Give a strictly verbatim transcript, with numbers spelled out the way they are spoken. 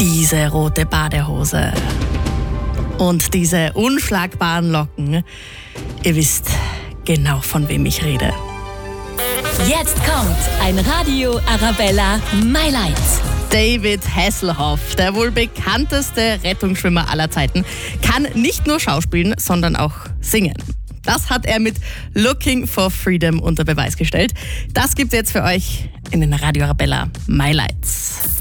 Diese rote Badehose und diese unschlagbaren Locken. Ihr wisst genau, von wem ich rede. Jetzt kommt ein Radio Arabella My Lights. David Hasselhoff, der wohl bekannteste Rettungsschwimmer aller Zeiten, kann nicht nur schauspielen, sondern auch singen. Das hat er mit Looking for Freedom unter Beweis gestellt. Das gibt's jetzt für euch in den Radio Arabella My Lights.